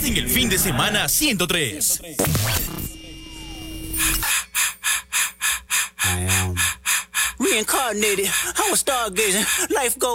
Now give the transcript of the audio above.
Estás en el fin de semana 103. I am reincarnated. I was stargazing. Life goes